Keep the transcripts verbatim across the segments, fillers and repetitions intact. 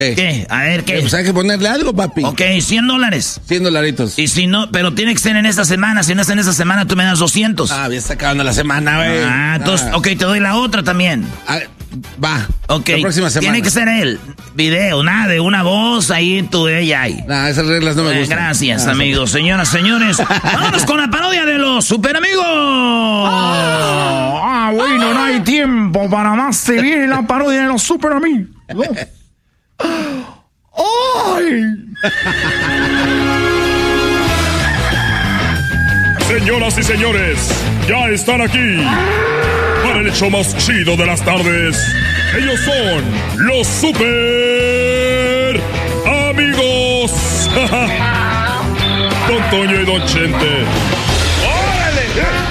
Eh. ¿Qué? A ver, ¿qué? Eh, pues hay que ponerle algo, papi. Ok, cien dólares. cien dolaritos. Y si no, pero tiene que ser en esta semana. Si no es en esta semana, tú me das doscientos. Ah, ya está acabando la semana, güey. Ah, entonces, ah. ok, te doy la otra también. Ah, va. Ok, la próxima semana. Tiene que ser él. Video, nada de una voz ahí en tu ella ahí. Nah, esas reglas no me Eh, gustan. gracias, Ah, amigos, señoras, señores. Vámonos con la parodia de los super amigos. Ah, bueno, no hay tiempo para más. Se viene la parodia de los super amigos. ¡Ay! Señoras y señores, ya están aquí para el hecho más chido de las tardes. Ellos son los super amigos. Don Toño y Don Chente. ¡Órale!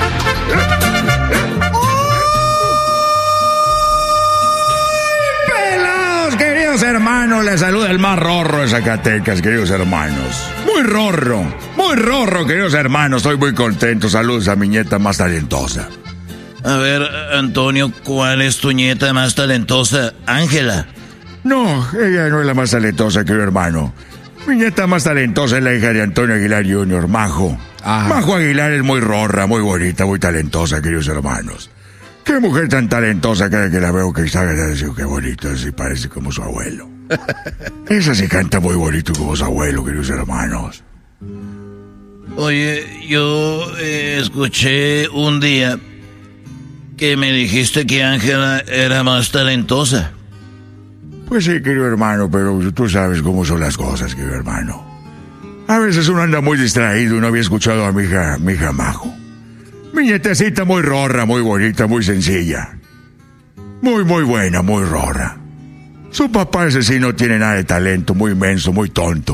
¡Pelados, queridos hermanos! Les saluda el más rorro de Zacatecas, queridos hermanos. Muy rorro, muy rorro, queridos hermanos. Estoy muy contento. Saludos a mi nieta más talentosa. A ver, Antonio, ¿cuál es tu nieta más talentosa? Ángela. No, ella no es la más talentosa, querido hermano. Mi nieta más talentosa es la hija de Antonio Aguilar junior, Majo. Ajá. Majo Aguilar es muy rorra, muy bonita, muy talentosa, queridos hermanos. Qué mujer tan talentosa, cada que la veo que está, digo, qué bonito, así parece como su abuelo. Esa sí canta muy bonito como su abuelo, queridos hermanos. Oye, yo eh, escuché un día que me dijiste que Ángela era más talentosa. Pues sí, querido hermano, pero tú sabes cómo son las cosas, querido hermano. A veces uno anda muy distraído y no había escuchado a mi hija, mi hija Majo. Mi nietecita muy rorra, muy bonita, muy sencilla. Muy, muy buena, muy rorra. Su papá ese sí no tiene nada de talento, muy menso, muy tonto.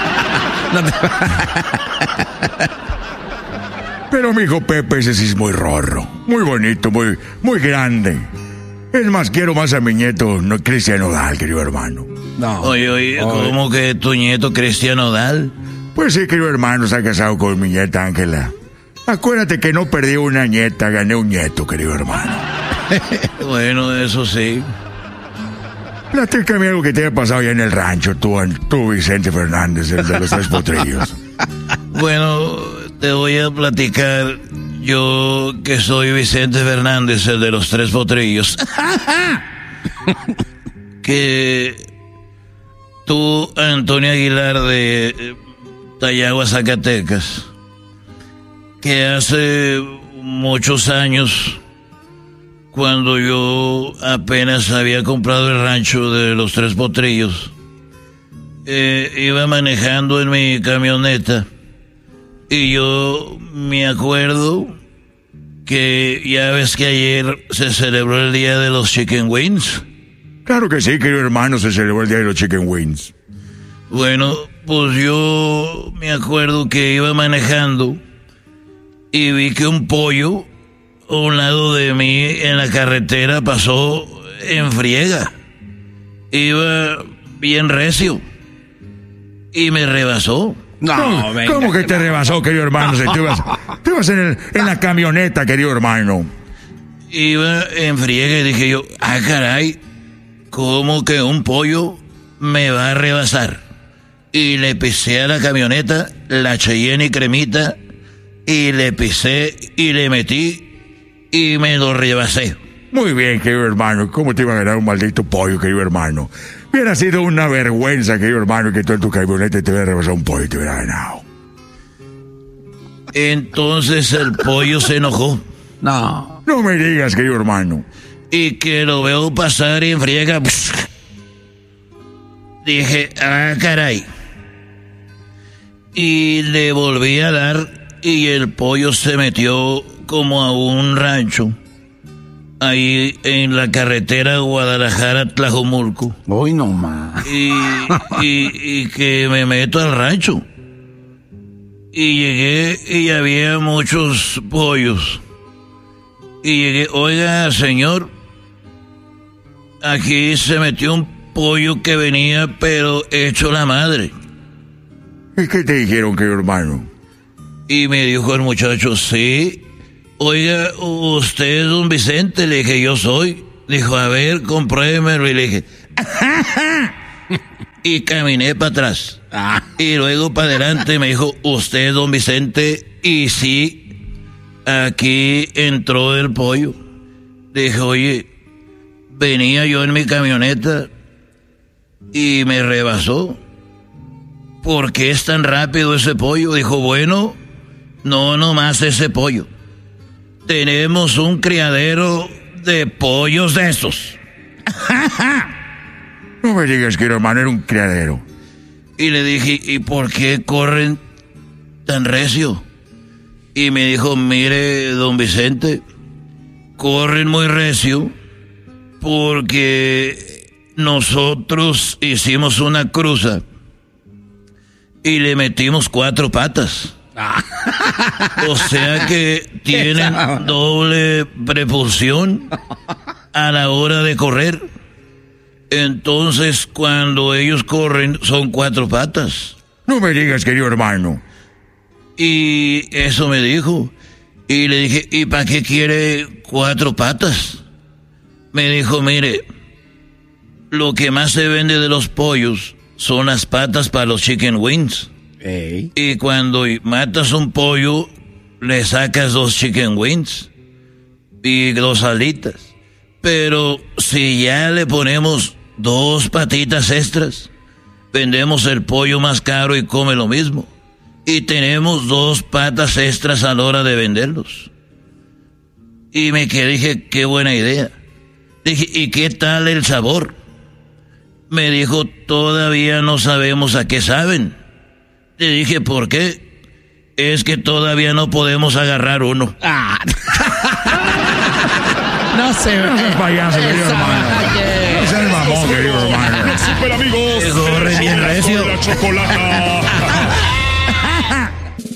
Pero mi hijo Pepe ese sí es muy rorro, muy bonito, muy, muy grande. Es más, quiero más a mi nieto, no, Cristian Nodal, querido hermano. No. Oye, oye, ¿cómo que tu nieto Cristian Nodal? Pues sí, querido hermano, se ha casado con mi nieta Ángela. Acuérdate que no perdí una nieta, gané un nieto, querido hermano. Bueno, eso sí. Platícame algo que te haya pasado ya en el rancho, tú, tú Vicente Fernández, el de los tres potrillos. Bueno, te voy a platicar, yo que soy Vicente Fernández, el de los tres potrillos. Que tú, Antonio Aguilar de Tayagua, Zacatecas, que hace muchos años, cuando yo apenas había comprado el rancho de los Tres Potrillos, eh, iba manejando en mi camioneta y yo me acuerdo que ya ves que ayer se celebró el día de los Chicken Wings. Claro que sí, querido hermano, se celebró el día de los Chicken Wings. Bueno, pues yo me acuerdo que iba manejando y vi que un pollo a un lado de mí en la carretera pasó en friega. Iba bien recio y me rebasó. No, ¿Cómo, venga, ¿cómo que te rebasó, querido hermano? Si tú ibas, tú ibas en, el, en la camioneta, querido hermano. Iba en friega y dije yo, ah, caray, ¿cómo que un pollo me va a rebasar? Y le pisé a la camioneta, la Cheyenne y cremita, y le pisé y le metí y me lo rebasé. Muy bien, querido hermano. ¿Cómo te iba a ganar un maldito pollo, querido hermano? Hubiera sido una vergüenza, querido hermano, que tú en tu camioneta te hubiera rebasado un pollo y te hubiera ganado. Entonces el pollo se enojó. No. No me digas, querido hermano. Y que lo veo pasar en friega. Dije, ah, caray. Y le volví a dar y el pollo se metió como a un rancho ahí en la carretera Guadalajara-Tlajomulco. Uy, no más. Y, y, y que me meto al rancho. Y llegué y había muchos pollos. Y llegué, oiga, señor, aquí se metió un pollo que venía, pero hecho la madre. ¿Y qué te dijeron, querido hermano? Y me dijo el muchacho, sí. Oiga, usted es don Vicente. Le dije, yo soy. Dijo, a ver, compruébemelo. Y le dije, y caminé para atrás. Ah. Y luego para adelante me dijo, usted, don Vicente, y sí, aquí entró el pollo. Dije, oye, venía yo en mi camioneta y me rebasó. ¿Por qué es tan rápido ese pollo? Dijo, bueno, no nomás ese pollo. Tenemos un criadero de pollos de esos. No me digas, querido hermano, era un criadero. Y le dije, ¿y por qué corren tan recio? Y me dijo, mire, don Vicente, corren muy recio porque nosotros hicimos una cruza y le metimos cuatro patas. O sea que tienen doble propulsión a la hora de correr. Entonces, cuando ellos corren, son cuatro patas. No me digas, querido hermano. Y eso me dijo. Y le dije, ¿y para qué quiere cuatro patas? Me dijo, mire, lo que más se vende de los pollos son las patas para los chicken wings. Ey. Y cuando matas un pollo, le sacas dos chicken wings y dos alitas. Pero si ya le ponemos dos patitas extras, vendemos el pollo más caro y come lo mismo. Y tenemos dos patas extras a la hora de venderlos. Y me quedé, dije, qué buena idea. Dije, ¿y qué tal el sabor? Me dijo, todavía no sabemos a qué saben. Le dije, ¿por qué? Es que todavía no podemos agarrar uno. Ah. No se No seas payaso, querido hermano. No seas mamón, querido hermano. Super amigos. Corre bien recio. La chocolata.